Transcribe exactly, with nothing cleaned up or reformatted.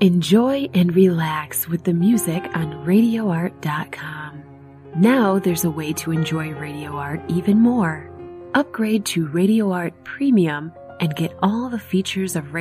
Enjoy and relax with the music on radio art dot com. Now there's a way to enjoy Radio Art even more. Upgrade to Radio Art Premium and get all the features of